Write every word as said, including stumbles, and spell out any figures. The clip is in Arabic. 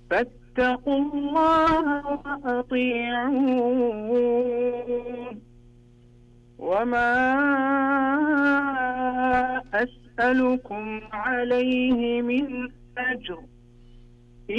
فاتقوا الله وأطيعون. وما أسألكم عليه من أجر